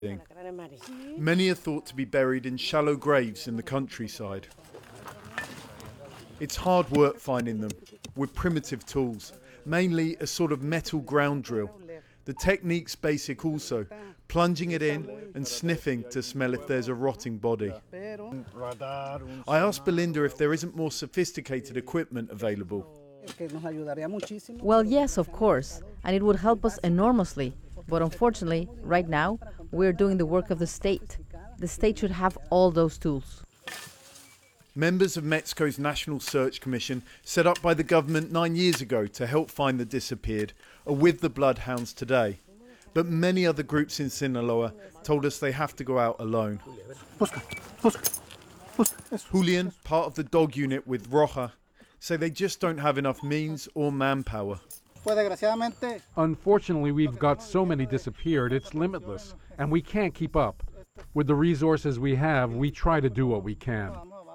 Many are thought to be buried in shallow graves in the countryside. It's hard work finding them, with primitive tools, mainly a sort of metal ground drill. The technique's basic also, plunging it in and sniffing to smell if there's a rotting body. I asked Belinda if there isn't more sophisticated equipment available. Well, yes, of course, and it would help us enormously. But unfortunately, right now, we're doing the work of the state. The state should have all those tools. Members of Mexico's National Search Commission, set up by the government 9 years ago to help find the disappeared, are with the bloodhounds today. But many other groups in Sinaloa told us they have to go out alone. Julian, part of the dog unit with Roja, say they just don't have enough means or manpower. Unfortunately, we've got so many disappeared, it's limitless, and we can't keep up. With the resources we have, we try to do what we can.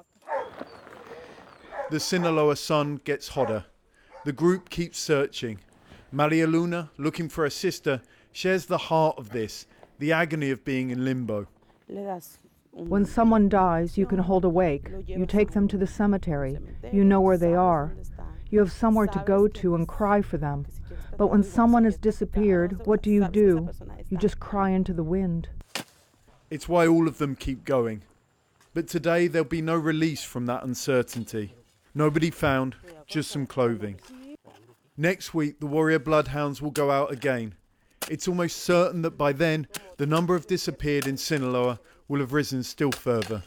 The Sinaloa sun gets hotter. The group keeps searching. Maria Luna, looking for her sister, shares the heart of this, the agony of being in limbo. When someone dies, you can hold a wake. You take them to the cemetery. You know where they are. You have somewhere to go to and cry for them. But when someone has disappeared, what do? You just cry into the wind. It's why all of them keep going. But today there'll be no release from that uncertainty. Nobody found, just some clothing. Next week, the warrior bloodhounds will go out again. It's almost certain that by then, the number of disappeared in Sinaloa will have risen still further.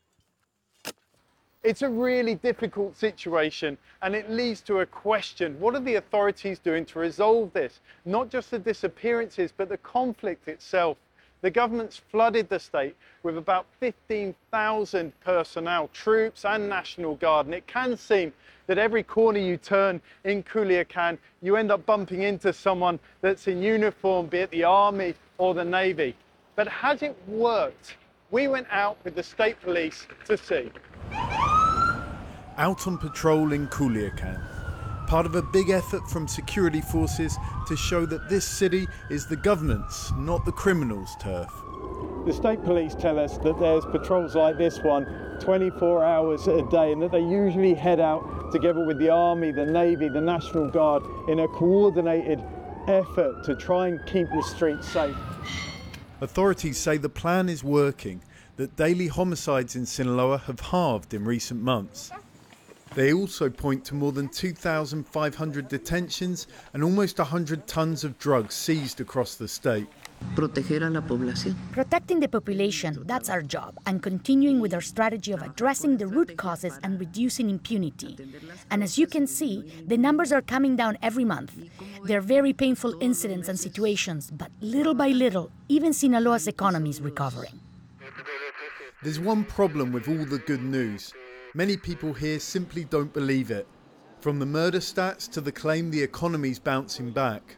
It's a really difficult situation, and it leads to a question. What are the authorities doing to resolve this? Not just the disappearances, but the conflict itself. The government's flooded the state with about 15,000 personnel, troops and National Guard, and it can seem that every corner you turn in Culiacan, you end up bumping into someone that's in uniform, be it the army or the navy. But has it worked? We went out with the state police to see. Out on patrol in Culiacan, part of a big effort from security forces to show that this city is the government's, not the criminals' turf. The state police tell us that there's patrols like this one 24 hours a day, and that they usually head out together with the army, the navy, the National Guard in a coordinated effort to try and keep the streets safe. Authorities say the plan is working, that daily homicides in Sinaloa have halved in recent months. They also point to more than 2,500 detentions and almost 100 tons of drugs seized across the state. Protecting the population, that's our job, and continuing with our strategy of addressing the root causes and reducing impunity. And as you can see, the numbers are coming down every month. They're very painful incidents and situations, but little by little, even Sinaloa's economy is recovering. There's one problem with all the good news. Many people here simply don't believe it. From the murder stats to the claim the economy's bouncing back.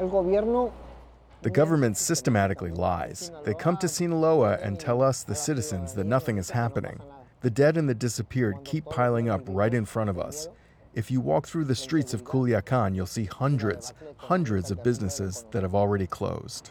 The government systematically lies. They come to Sinaloa and tell us, the citizens, that nothing is happening. The dead and the disappeared keep piling up right in front of us. If you walk through the streets of Culiacan, you'll see hundreds of businesses that have already closed.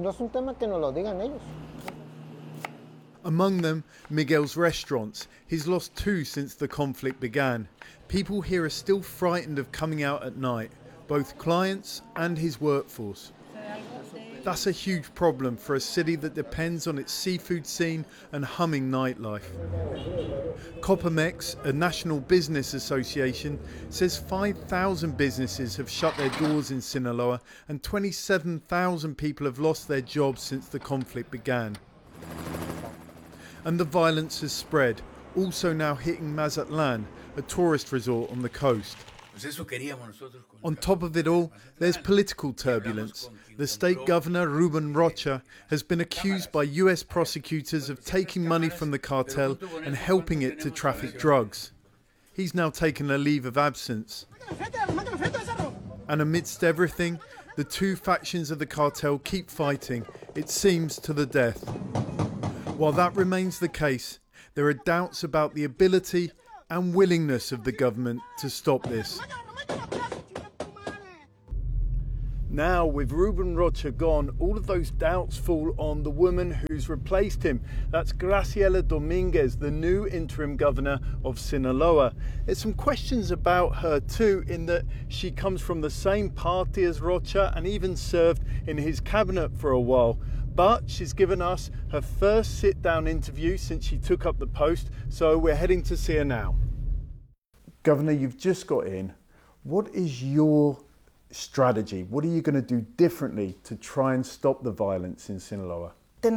Among them, Miguel's restaurants. He's lost 2 since the conflict began. People here are still frightened of coming out at night, both clients and his workforce. That's a huge problem for a city that depends on its seafood scene and humming nightlife. Copamex, a national business association, says 5,000 businesses have shut their doors in Sinaloa and 27,000 people have lost their jobs since the conflict began. And the violence has spread, also now hitting Mazatlan, a tourist resort on the coast. On top of it all, there's political turbulence. The state governor, Ruben Rocha, has been accused by US prosecutors of taking money from the cartel and helping it to traffic drugs. He's now taken a leave of absence. And amidst everything, the 2 factions of the cartel keep fighting, it seems to the death. While that remains the case, there are doubts about the ability and willingness of the government to stop this. Now, with Ruben Rocha gone, all of those doubts fall on the woman who's replaced him. That's Graciela Dominguez, the new interim governor of Sinaloa. There's some questions about her too, in that she comes from the same party as Rocha and even served in his cabinet for a while. But she's given us her first sit-down interview since she took up the post, so we're heading to see her now. Governor, you've just got in. What is your strategy? What are you going to do differently to try and stop the violence in Sinaloa?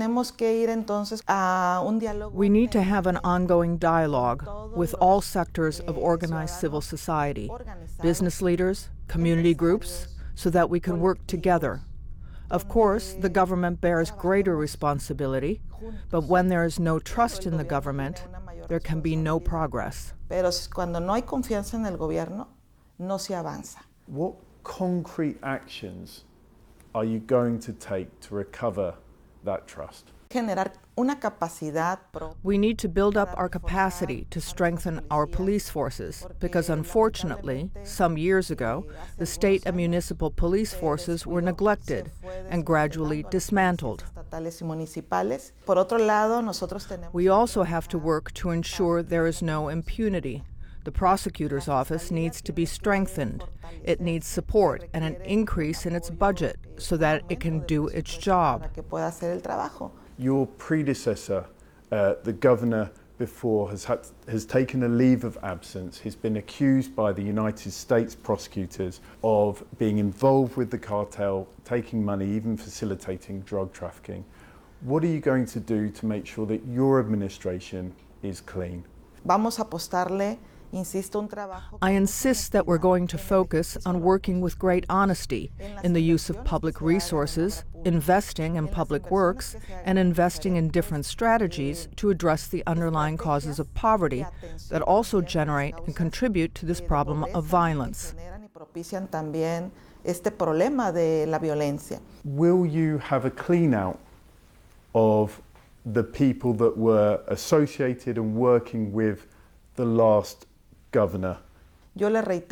We need to have an ongoing dialogue with all sectors of organized civil society, business leaders, community groups, so that we can work together. Of course, the government bears greater responsibility, but when there is no trust in the government, there can be no progress. What concrete actions are you going to take to recover that trust? We need to build up our capacity to strengthen our police forces because, unfortunately, some years ago, the state and municipal police forces were neglected and gradually dismantled. We also have to work to ensure there is no impunity. The prosecutor's office needs to be strengthened. It needs support and an increase in its budget so that it can do its job. Your predecessor, the governor before, has taken a leave of absence. He's been accused by the United States prosecutors of being involved with the cartel, taking money, even facilitating drug trafficking. What are you going to do to make sure that your administration is clean? I insist that we're going to focus on working with great honesty in the use of public resources, investing in public works, and investing in different strategies to address the underlying causes of poverty that also generate and contribute to this problem of violence. Will you have a clean out of the people that were associated and working with the last governor? I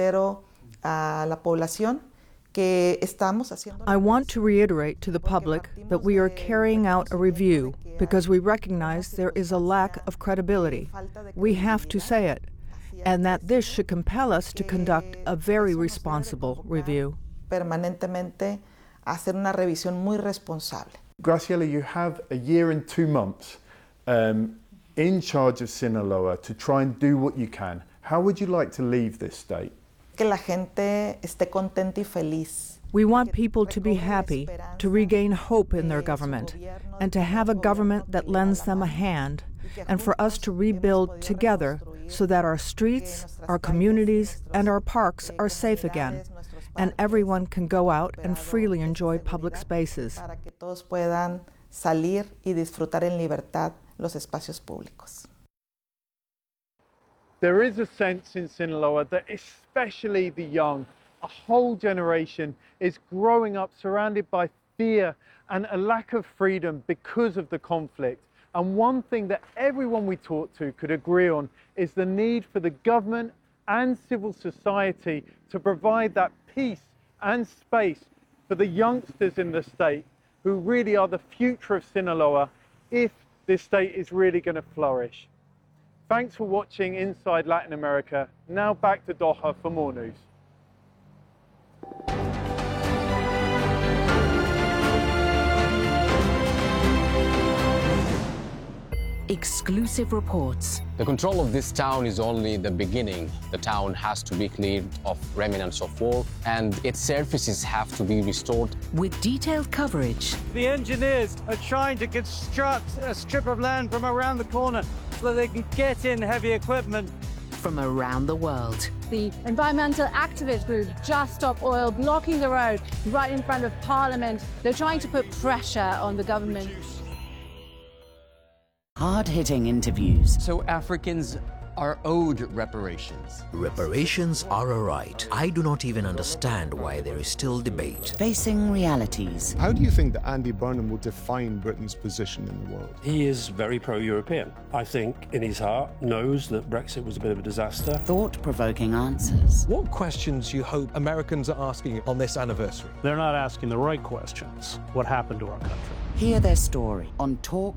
want to reiterate to the public that we are carrying out a review because we recognize there is a lack of credibility. We have to say it, and that this should compel us to conduct a very responsible review. Graciela, you have a year and 2 months in charge of Sinaloa to try and do what you can. How would you like to leave this state? We want people to be happy, to regain hope in their government, and to have a government that lends them a hand, and for us to rebuild together so that our streets, our communities, and our parks are safe again, and everyone can go out and freely enjoy public spaces. There is a sense in Sinaloa that especially the young, a whole generation is growing up surrounded by fear and a lack of freedom because of the conflict. And one thing that everyone we talk to could agree on is the need for the government and civil society to provide that peace and space for the youngsters in the state who really are the future of Sinaloa if this state is really going to flourish. Thanks for watching Inside Latin America. Now back to Doha for more news. Exclusive reports. The control of this town is only the beginning. The town has to be cleared of remnants of war, and its services have to be restored. With detailed coverage. The engineers are trying to construct a strip of land from around the corner so that they can get in heavy equipment. From around the world. The environmental activist group Just Stop Oil blocking the road right in front of Parliament. They're trying to put pressure on the government. Hard-hitting interviews. So Africans are owed reparations. Reparations are a right. I do not even understand why there is still debate. Facing realities. How do you think that Andy Burnham will define Britain's position in the world? He is very pro-European. I think in his heart knows that Brexit was a bit of a disaster. Thought-provoking answers. What questions do you hope Americans are asking on this anniversary? They're not asking the right questions. What happened to our country? Hear their story on Talk